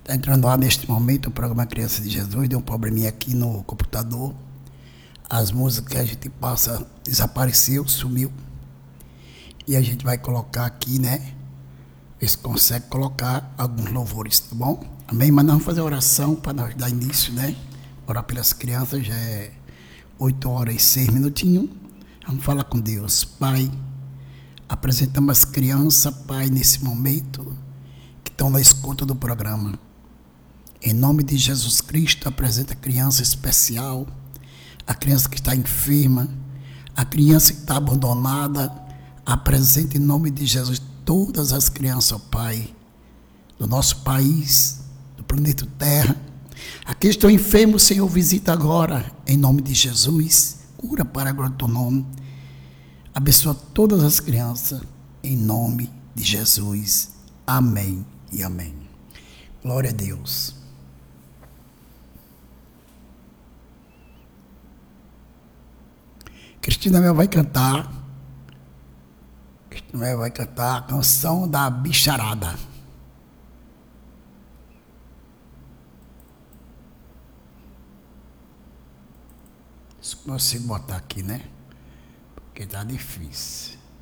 Está entrando lá neste momento o programa Criança de Jesus. Deu um probleminha aqui no computador. As músicas que a gente passa desapareceu, sumiu. E a gente vai colocar aqui, né? Ver se consegue colocar alguns louvores, tá bom? Amém? Mas nós vamos fazer oração para nós dar início, né? Orar pelas crianças, já é 8h06. Vamos falar com Deus. Pai, apresentamos as crianças, Pai, nesse momento, que estão na escuta do programa. Em nome de Jesus Cristo, apresenta a criança especial, a criança que está enferma, a criança que está abandonada. Apresenta em nome de Jesus todas as crianças, ó Pai, do nosso país, do planeta Terra. Aqui estão enfermos, Senhor, visita agora, em nome de Jesus. Cura para a glória do teu nome. Abençoa todas as crianças, em nome de Jesus. Amém e amém. Glória a Deus. Cristina Mel vai cantar. Cristina Mel vai cantar a canção da bicharada. Se consigo botar aqui, né? Porque tá difícil.